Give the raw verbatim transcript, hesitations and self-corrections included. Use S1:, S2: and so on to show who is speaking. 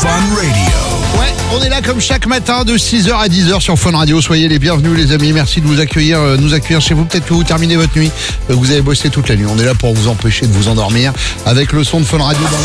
S1: Fun Radio.
S2: Ouais, on est là comme chaque matin de six heures à dix heures sur Fun Radio. Soyez les bienvenus les amis, merci de vous accueillir, euh, nous accueillir chez vous. Peut-être que vous terminez votre nuit, euh, vous avez bossé toute la nuit. On est là pour vous empêcher de vous endormir avec le son de Fun Radio dans